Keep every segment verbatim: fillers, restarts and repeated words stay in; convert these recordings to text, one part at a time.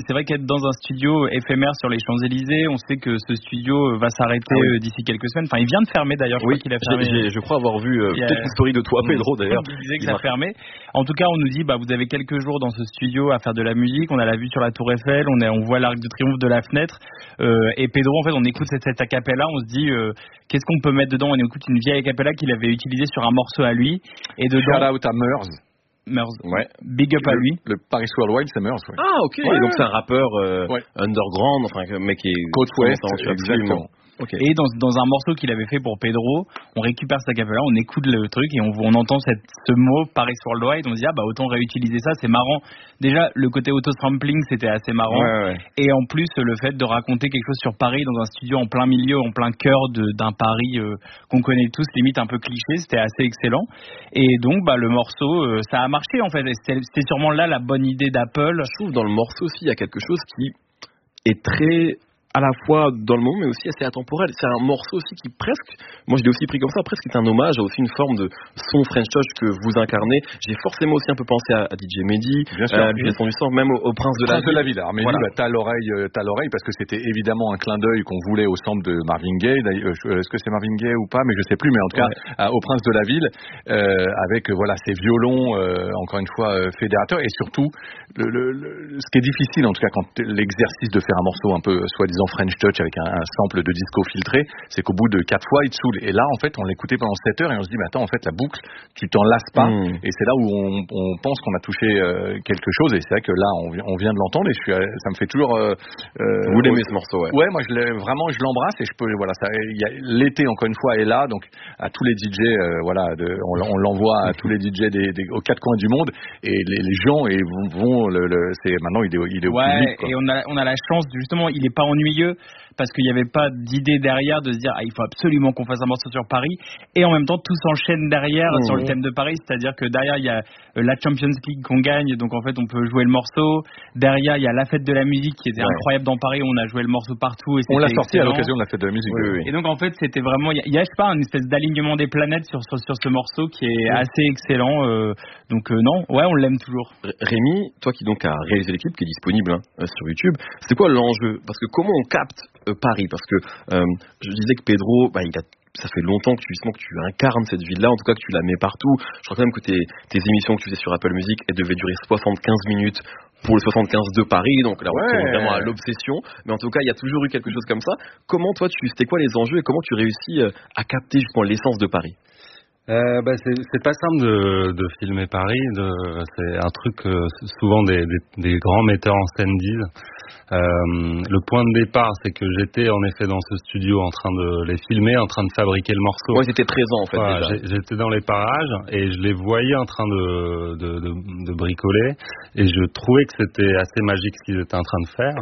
c'est vrai qu'être dans un studio éphémère sur les Champs-Élysées, on sait que ce studio va s'arrêter ah oui. d'ici quelques semaines. Enfin, il vient de fermer d'ailleurs. Je oui, crois qu'il a fermé. J'ai, j'ai, je crois avoir vu euh, peut-être une story de toi, Pedro d'ailleurs. Il disait que ça fermait. En tout cas, on nous dit, bah, vous avez quelques jours dans ce studio à faire de la musique. On a la vue sur la Tour Eiffel, on, est, on voit l'Arc de Triomphe de la fenêtre. Euh, et Pedro, en fait, on écoute cette, cette acapella, on se dit, euh, qu'est-ce qu'on peut mettre dedans? On écoute une vieille acapella qu'il avait utilisée sur un morceau à lui. Et dedans. Shout out à Murs. Murs. Ouais. Big up le, à lui. Le Paris Worldwide, c'est Murs. Ouais. Ah, ok. Ouais, donc c'est un rappeur euh, ouais. underground, enfin, un mec qui est. Côte Ouest, exactement. Okay. Et dans, dans un morceau qu'il avait fait pour Pedro, on récupère sa acapella, on écoute le truc et on, on entend cette, ce mot Paris Worldwide, on se dit ah bah autant réutiliser ça, c'est marrant. Déjà le côté auto-sampling c'était assez marrant ouais, ouais. Et en plus le fait de raconter quelque chose sur Paris dans un studio en plein milieu, en plein cœur de, d'un Paris euh, qu'on connaît tous, limite un peu cliché, c'était assez excellent. Et donc bah le morceau euh, ça a marché en fait, c'était, c'était sûrement là la bonne idée d'Apple. Je trouve dans le morceau aussi il y a quelque chose qui est très à la fois dans le moment mais aussi assez atemporel. C'est un morceau aussi qui presque, moi je l'ai aussi pris comme ça, presque est un hommage à aussi une forme de son French touch que vous incarnez. J'ai forcément aussi un peu pensé à, à D J Mehdi, à Luis du sang, même au, au Prince de Prince la Ville. Prince de la Ville. Alors Mehdi, voilà. bah, t'as l'oreille, euh, t'as l'oreille parce que c'était évidemment un clin d'œil qu'on voulait au sample de Marvin Gaye. Euh, est-ce que c'est Marvin Gaye ou pas, mais je sais plus. Mais en tout ouais. cas, à, au Prince de la Ville, euh, avec euh, voilà ces violons, euh, encore une fois euh, fédérateurs, et surtout le, le, le, ce qui est difficile en tout cas quand l'exercice de faire un morceau un peu soi-disant French touch avec un, un sample de disco filtré, c'est qu'au bout de quatre fois il te saoule. Et là en fait on l'écoutait pendant sept heures et on se dit mais attends en fait la boucle tu t'en lasses pas mmh. Et c'est là où on, on pense qu'on a touché euh, quelque chose et c'est vrai que là on, on vient de l'entendre et je suis, ça me fait toujours euh, euh, vous l'aimez ce morceau ouais ouais moi je l'ai, vraiment je l'embrasse et je peux voilà ça y a, l'été encore une fois est là donc à tous les D J euh, voilà de, on, on l'envoie à tous les D J des, des, aux quatre coins du monde et les, les gens et vont, vont le, le, c'est maintenant il est, il est au ouais, public quoi. Et on a, on a la chance justement il est pas ennuyeux parce qu'il n'y avait pas d'idée derrière de se dire ah, il faut absolument qu'on fasse un morceau sur Paris et en même temps tout s'enchaîne derrière mmh. sur le thème de Paris, c'est-à-dire que derrière il y a euh, la Champions League qu'on gagne donc en fait on peut jouer le morceau, derrière il y a la fête de la musique qui était ouais. incroyable dans Paris, on a joué le morceau partout et on l'a sorti excellent. À l'occasion de la fête de la musique oui, oui. Et donc en fait c'était vraiment il y, y a je sais pas une espèce d'alignement des planètes sur, sur, sur ce morceau qui est mmh. assez excellent euh, donc euh, non ouais on l'aime toujours. Rémi, toi qui donc a réalisé l'équipe qui est disponible hein, sur YouTube, c'est quoi l'enjeu parce que comment on capte euh, Paris parce que euh, je disais que Pedro bah, il a ça fait longtemps que tu, justement, que tu incarnes cette ville-là, en tout cas que tu la mets partout. Je crois quand même que tes, tes émissions que tu faisais sur Apple Music, elles devaient durer soixante-quinze minutes pour le soixante-quinze de Paris, donc là on ouais. est vraiment à l'obsession. Mais en tout cas, il y a toujours eu quelque chose comme ça. Comment toi, tu, c'était quoi les enjeux et comment tu réussis à capter justement l'essence de Paris ? Euh, bah c'est, c'est pas simple de, de filmer Paris. De, c'est un truc que souvent des, des, des grands metteurs en scène disent. Euh, le point de départ, c'est que j'étais en effet dans ce studio en train de les filmer, en train de fabriquer le morceau. Ouais, j'étais présent en fait. Voilà, déjà. J'étais dans les parages et je les voyais en train de, de, de, de bricoler et je trouvais que c'était assez magique ce qu'ils étaient en train de faire.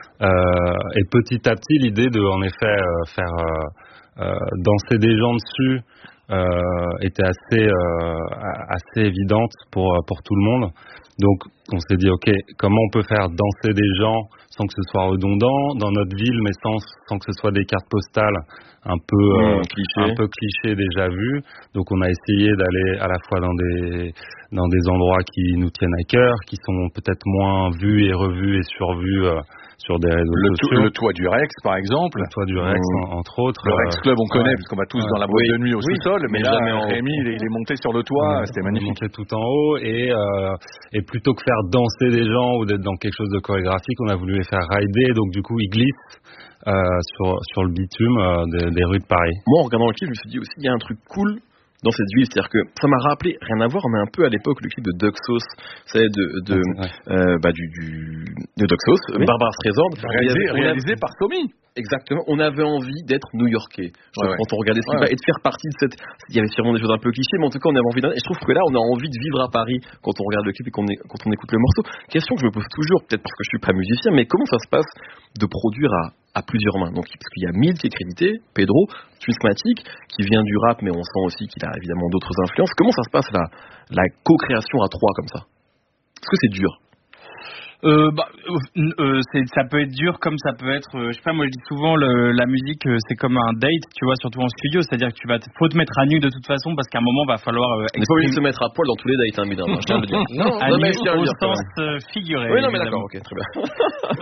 Euh, et petit à petit, l'idée de en effet euh, faire euh, euh, danser des gens dessus euh, était assez euh, assez évidente pour pour tout le monde. Donc on s'est dit ok, comment on peut faire danser des gens sans que ce soit redondant dans notre ville, mais sans sans que ce soit des cartes postales un peu mmh, euh, cliché. un peu clichés déjà vus. Donc on a essayé d'aller à la fois dans des dans des endroits qui nous tiennent à cœur, qui sont peut-être moins vus et revus et survus euh, sur des réseaux le sociaux. To- le toit du Rex par exemple. Le toit du Rex mmh. en, entre autres. Le Rex Club on connaît ouais. puisqu'on va tous ouais. dans la boîte oui. de nuit au oui. sous-sol, mais, mais là en... Rémi il est, il est monté sur le toit, ouais. C'était magnifique. Il est monté tout en haut et euh, et plutôt que faire danser des gens ou d'être dans quelque chose de chorégraphique, on a voulu les faire rider, donc du coup ils glissent euh, sur sur le bitume euh, des, des rues de Paris. Moi en regardant le clip, je me suis dit aussi il y a un truc cool dans cette ville, c'est-à-dire que ça m'a rappelé, rien à voir, mais un peu à l'époque le clip de Duxos, c'est de de ouais. euh, bah du du de Duxos, oui. Barbara Streisand, réalisé, réalisé par Tommy. Exactement, on avait envie d'être new-yorkais. Ouais, ouais. Quand on regardait ce clip ouais. et de faire partie de cette, il y avait sûrement des choses un peu clichés, mais en tout cas on avait envie d'un. Et je trouve que là on a envie de vivre à Paris quand on regarde le clip et qu'on est, quand on écoute le morceau. Question que je me pose toujours, peut-être parce que je suis pas musicien, mais comment ça se passe de produire à à plusieurs mains. Donc parce qu'il y a Mild qui est crédité, Pedro, Twistmatic qui vient du rap, mais on sent aussi qu'il a évidemment d'autres influences. Comment ça se passe la la co-création à trois comme ça ? Est-ce que c'est dur ? Euh, bah, euh, c'est, ça peut être dur comme ça peut être. Euh, je sais pas, moi je dis souvent le, la musique euh, c'est comme un date, tu vois, surtout en studio, c'est-à-dire que tu vas, t- faut te mettre à nu de toute façon parce qu'à un moment va falloir. Euh, on n'est pas obligé de se mettre à poil dans tous les dates, hein, évidemment. Je tiens à le dire. Non, à nu au sens euh, figuré. Oui, non, mais d'accord, ok, très bien.